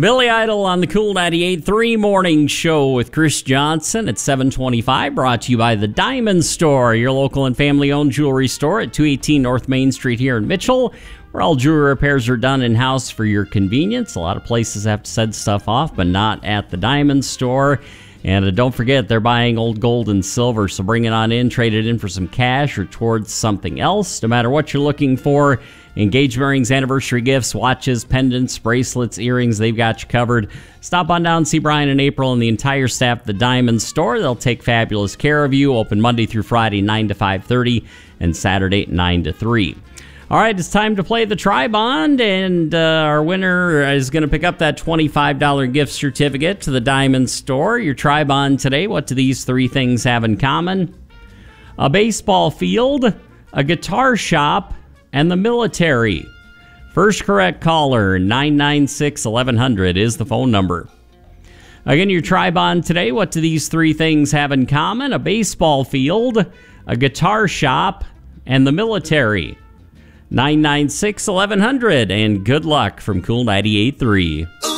Billy Idol on the Cool 98.3 Morning Show with Chris Johnson at 7:25, brought to you by the Diamond Store, your local and family-owned jewelry store at 218 North Main Street here in Mitchell, where all jewelry repairs are done in-house for your convenience. A lot of places have to send stuff off, but not at the Diamond Store. And don't forget, they're buying old gold and silver, so bring it on in, trade it in for some cash or towards something else. No matter what you're looking for, engagement rings, anniversary gifts, watches, pendants, bracelets, earrings, they've got you covered. Stop on down and see Brian and April and the entire staff at the Diamond Store. They'll take fabulous care of you. Open Monday through Friday, 9 to 5:30, and Saturday, 9 to 3. All right, it's time to play the Tri-Bond, and our winner is going to pick up that $25 gift certificate to the Diamond Store. Your Tri-Bond today, what do these three things have in common? A baseball field, a guitar shop, and the military. First correct caller, 996-1100 is the phone number. Again, your Tri-Bond today, what do these three things have in common? A baseball field, a guitar shop, and the military. 996-1100, and good luck from Cool 98.3.